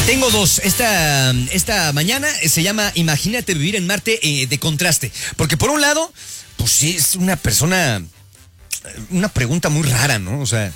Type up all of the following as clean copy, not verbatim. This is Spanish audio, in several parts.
Tengo dos. Esta mañana se llama Imagínate vivir en Marte de contraste. Porque por un lado, pues sí, es una pregunta muy rara, ¿no? O sea,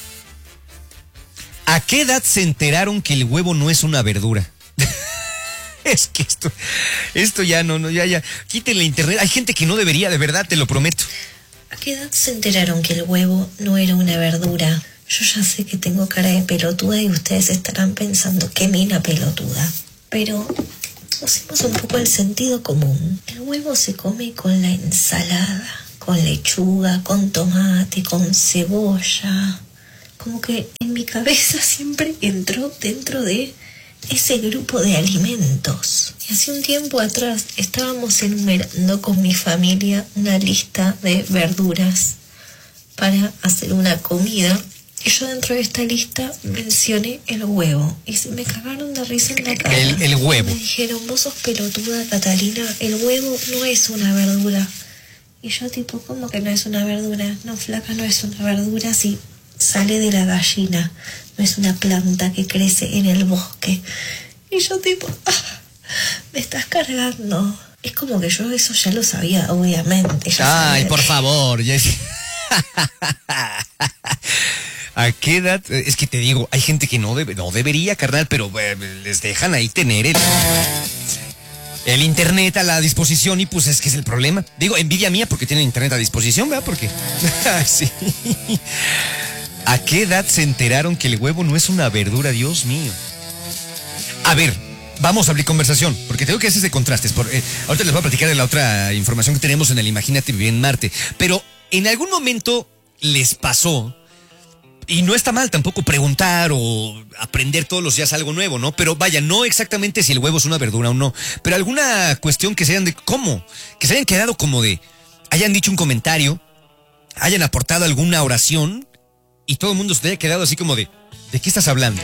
¿a qué edad se enteraron que el huevo no es una verdura? Es que esto ya ya. Quítenle internet. Hay gente que no debería, de verdad, te lo prometo. ¿A qué edad se enteraron que el huevo no era una verdura? Yo ya sé que tengo cara de pelotuda y ustedes estarán pensando, qué mina pelotuda. Pero usemos un poco el sentido común. El huevo se come con la ensalada, con lechuga, con tomate, con cebolla. Como que en mi cabeza siempre entró dentro de ese grupo de alimentos. Y hace un tiempo atrás estábamos enumerando con mi familia una lista de verduras para hacer una comida. Y yo dentro de esta lista mencioné el huevo. Y se me cagaron de risa en la cara. El huevo. Me dijeron, vos sos pelotuda, Catalina, el huevo no es una verdura. Y yo tipo, ¿cómo que no es una verdura? No, flaca, no es una verdura si sale de la gallina. No es una planta que crece en el bosque. Y yo tipo, me estás cargando. Es como que yo eso ya lo sabía, obviamente. Ay, por favor. ¿A qué edad? Es que te digo, hay gente que no debería, carnal, pero les dejan ahí tener el internet a la disposición y pues es que es el problema. Digo, envidia mía porque tienen internet a disposición, ¿verdad? Porque sí. ¿A qué edad se enteraron que el huevo no es una verdura? Dios mío. A ver, vamos a abrir conversación, porque tengo que hacer de contrastes. Ahorita les voy a platicar de la otra información que tenemos en el Imagínate vivir en Marte. Pero en algún momento les pasó, y no está mal tampoco preguntar o aprender todos los días algo nuevo, ¿no? Pero vaya, no exactamente si el huevo es una verdura o no, pero alguna cuestión que se hayan que se hayan quedado como hayan dicho un comentario, hayan aportado alguna oración y todo el mundo se haya quedado así como ¿de qué estás hablando?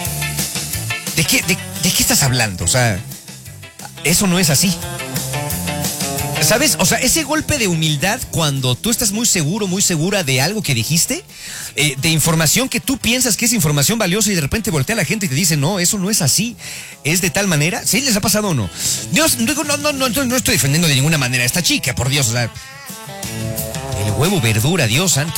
¿De qué estás hablando? O sea, eso no es así. ¿Sabes? O sea, ese golpe de humildad cuando tú estás muy seguro, muy segura de algo que dijiste, de información que tú piensas que es información valiosa y de repente voltea a la gente y te dice, no, eso no es así, es de tal manera. ¿Sí les ha pasado o no? Dios, no estoy defendiendo de ninguna manera a esta chica, por Dios, o sea, el huevo verdura, Dios santo.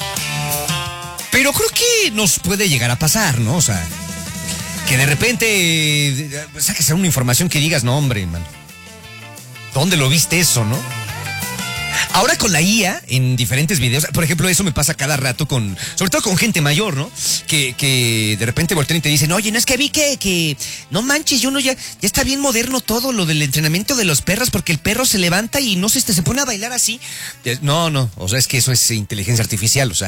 Pero creo que nos puede llegar a pasar, ¿no? O sea, que de repente saques una información que digas, no, hombre, man, ¿dónde lo viste eso, no? Ahora con la IA, en diferentes videos, por ejemplo, eso me pasa cada rato sobre todo con gente mayor, ¿no? Que de repente voltean y te dicen, oye, no es que vi que no manches, uno ya está bien moderno todo lo del entrenamiento de los perros, porque el perro se levanta y no se pone a bailar así. No, o sea, es que eso es inteligencia artificial, o sea,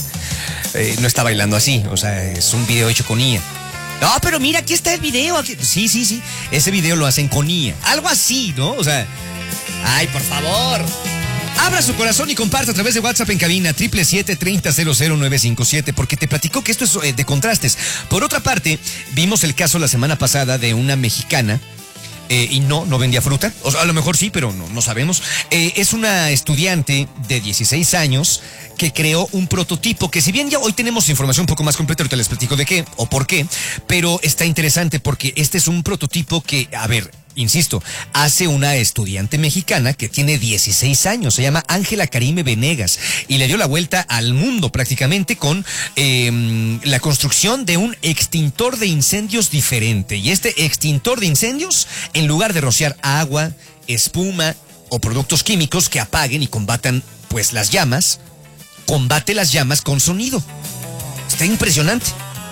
no está bailando así, o sea, es un video hecho con IA. No, pero mira, aquí está el video. Sí. Ese video lo hacen con IA. Algo así, ¿no? O sea, ay, por favor. Abra su corazón y comparta a través de WhatsApp en cabina 777-30-00957, porque te platico que esto es de contrastes. Por otra parte, vimos el caso la semana pasada de una mexicana. Y no vendía fruta, o sea, a lo mejor sí, pero no sabemos. Es una estudiante de 16 años que creó un prototipo que si bien ya hoy tenemos información un poco más completa, ahorita les platico de qué o por qué, pero está interesante porque este es un prototipo que, a ver, insisto, hace una estudiante mexicana que tiene 16 años, se llama Ángela Karime Venegas y le dio la vuelta al mundo prácticamente con la construcción de un extintor de incendios diferente. Y este extintor de incendios, en lugar de rociar agua, espuma o productos químicos que apaguen y combatan pues las llamas, combate las llamas con sonido. Está impresionante.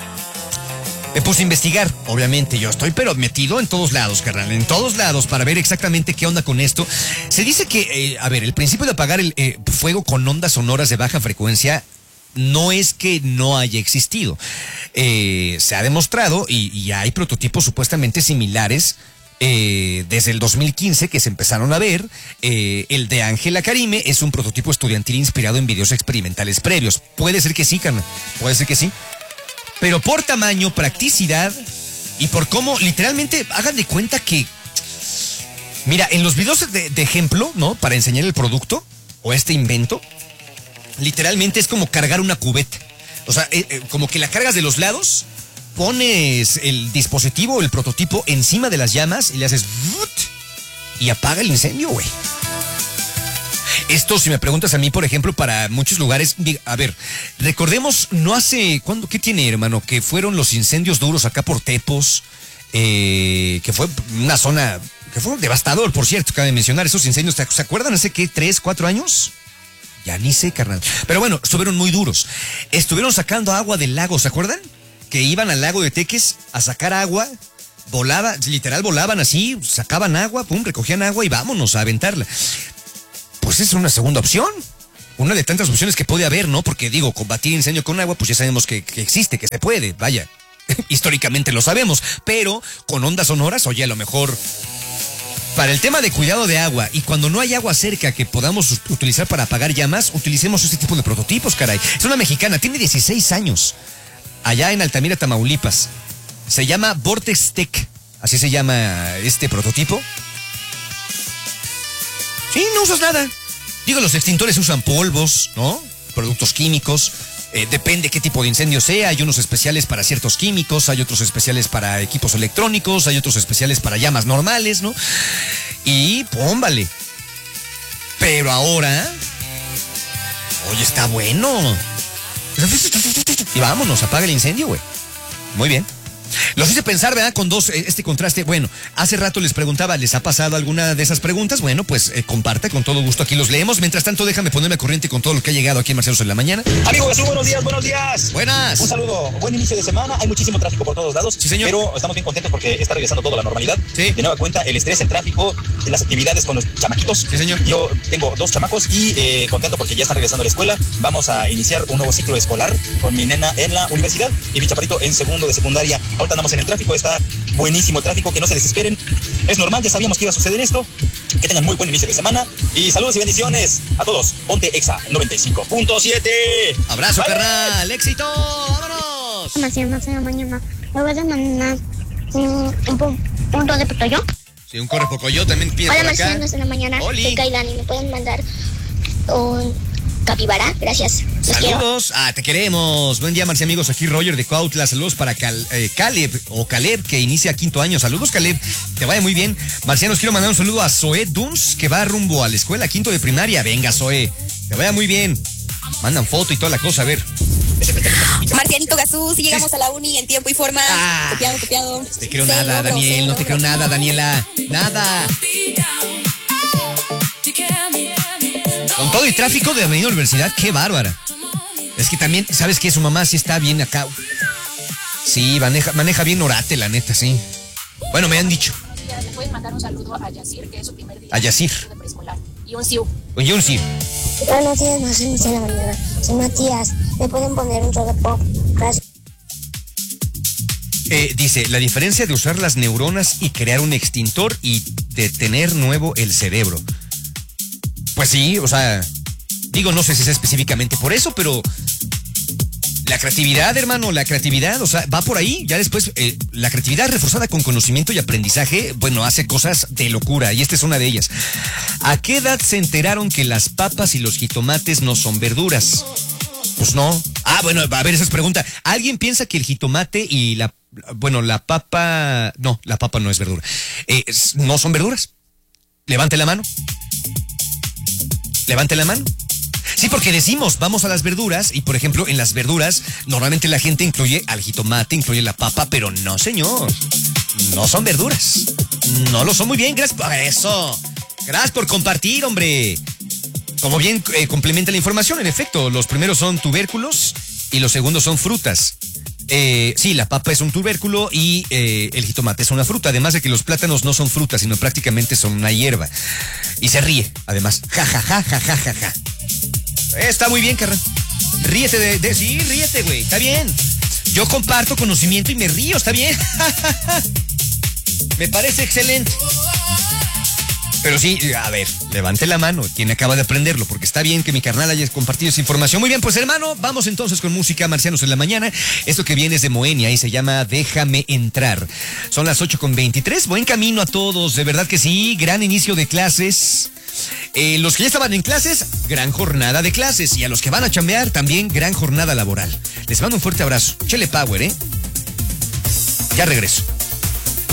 Me puse a investigar, obviamente yo estoy pero metido en todos lados, carnal, en todos lados para ver exactamente qué onda con esto. Se dice que, el principio de apagar el fuego con ondas sonoras de baja frecuencia no es que no haya existido. Se ha demostrado y hay prototipos supuestamente similares desde el 2015 que se empezaron a ver. El de Ángela Karime es un prototipo estudiantil inspirado en videos experimentales previos. Puede ser que sí, carnal, puede ser que sí. Pero por tamaño, practicidad y por cómo, literalmente, hagan de cuenta que, mira, en los videos de ejemplo, ¿no? Para enseñar el producto o este invento, literalmente es como cargar una cubeta. O sea, como que la cargas de los lados pones el dispositivo, el prototipo encima de las llamas y le haces y apaga el incendio, güey. Esto, si me preguntas a mí, por ejemplo, para muchos lugares, a ver, recordemos, no hace, ¿qué tiene, hermano? Que fueron los incendios duros acá por Tepos, que fue una zona, que fue devastador, por cierto, cabe mencionar esos incendios, ¿se acuerdan hace qué, 3, 4 años? Ya ni sé, carnal. Pero bueno, estuvieron muy duros. Estuvieron sacando agua del lago, ¿se acuerdan? Que iban al lago de Teques a sacar agua, literal volaban así, sacaban agua, pum, recogían agua y vámonos a aventarla. Pues es una segunda opción. Una de tantas opciones que puede haber, ¿no? Porque digo, combatir incendio con agua, pues ya sabemos que existe, que se puede, vaya. Históricamente lo sabemos, pero con ondas sonoras, oye, a lo mejor para el tema de cuidado de agua y cuando no hay agua cerca que podamos utilizar para apagar llamas, utilicemos este tipo de prototipos, caray. Es una mexicana, tiene 16 años, allá en Altamira, Tamaulipas. Se llama Vortex Tech, así se llama este prototipo. Sí, no usas nada. Digo, los extintores usan polvos, ¿no? Productos químicos. Depende qué tipo de incendio sea. Hay unos especiales para ciertos químicos, hay otros especiales para equipos electrónicos, hay otros especiales para llamas normales, ¿no? Y pómbale. Pero ahora, oye, está bueno. Y vámonos, apaga el incendio, güey. Muy bien. Los hice pensar, ¿verdad? Con este contraste. Bueno, hace rato les preguntaba, ¿les ha pasado alguna de esas preguntas? Bueno, pues comparte, con todo gusto aquí los leemos. Mientras tanto, déjame ponerme a corriente con todo lo que ha llegado aquí en Marcianos en la Mañana. Amigo Jesús, buenos días, buenos días. Buenas. Un saludo, buen inicio de semana. Hay muchísimo tráfico por todos lados. Sí, señor. Pero estamos bien contentos porque está regresando todo a la normalidad. Sí. De nueva cuenta, el estrés, el tráfico, las actividades con los chamaquitos. Sí, señor. Yo tengo 2 chamacos y contento porque ya están regresando a la escuela. Vamos a iniciar un nuevo ciclo escolar con mi nena en la universidad y mi chaparrito en segundo de secundaria. Ahorita andamos en el tráfico, está buenísimo el tráfico, que no se desesperen. Es normal, ya sabíamos que iba a suceder esto. Que tengan muy buen inicio de semana y saludos y bendiciones a todos. Ponte Exa 95.7. Abrazo, carnal. Éxito. Vámonos. Marcianos en la mañana. ¿Me vas a mandar un punto de potoyo? Sí, un corre pocoyo también pide Hola, por acá. Marcianos en la mañana. Oli. Soy Kailani. ¿Me pueden mandar un capibara? Gracias. Los quiero. Saludos, te queremos. Buen día, Marci, amigos. Aquí Roger de Cuautla. Saludos para Caleb, que inicia 5º año. Saludos, Caleb. Te vaya muy bien. Marcianos, quiero mandar un saludo a Zoé Duns, que va rumbo a la escuela 5º de primaria. Venga, Zoé. Te vaya muy bien. Mandan foto y toda la cosa, a ver. Marcianito Gazú, si llegamos a la uni en tiempo y forma. Copiado. No te creo nada, Daniel. No te creo nada, Daniela. Nada. Con todo el tráfico de Avenida Universidad, qué bárbara. Es que también, ¿sabes qué? Su mamá sí está bien acá. Sí, maneja bien Orate, la neta, sí. Bueno, me han dicho. Le pueden mandar un saludo a Yacir, que es su primer día A Yacir. de preescolar. Y un siu. Oye, un sí. Buenos días, Marcianos en la mañana. Soy Matías. ¿Me pueden poner un show de pop? Gracias. Dice, la diferencia de usar las neuronas y crear un extintor y de tener nuevo el cerebro. Pues sí, o sea, digo, no sé si es específicamente por eso, pero la creatividad, hermano, la creatividad, o sea, va por ahí. Ya después, la creatividad reforzada con conocimiento y aprendizaje, bueno, hace cosas de locura, y esta es una de ellas. ¿A qué edad se enteraron que las papas y los jitomates no son verduras? Pues no. Bueno, a ver, esa es pregunta. ¿Alguien piensa que el jitomate y la papa... No, la papa no es verdura. ¿No son verduras? Levante la mano. Levante la mano. Sí, porque decimos, vamos a las verduras y, por ejemplo, en las verduras, normalmente la gente incluye al jitomate, incluye la papa, pero no, señor. No son verduras. No lo son. Muy bien, gracias por eso. Gracias por compartir, hombre. Como bien complementa la información, en efecto, los primeros son tubérculos y los segundos son frutas. Sí, la papa es un tubérculo y el jitomate es una fruta. Además de que los plátanos no son frutas, sino prácticamente son una hierba. Y se ríe, además. Ja, ja, ja, ja, ja, ja, ja. Está muy bien, carnal. Ríete sí, ríete, güey. Está bien. Yo comparto conocimiento y me río, está bien. Me parece excelente. Pero sí, a ver, levante la mano quien acaba de aprenderlo, porque está bien que mi carnal haya compartido esa información. Muy bien, pues hermano, vamos entonces con música Marcianos en la Mañana. Esto que viene es de Moenia y se llama Déjame Entrar. Son las 8:23. Buen camino a todos, de verdad que sí. Gran inicio de clases. Los que ya estaban en clases, gran jornada de clases. Y a los que van a chambear, también gran jornada laboral. Les mando un fuerte abrazo. Chele power, Ya regreso.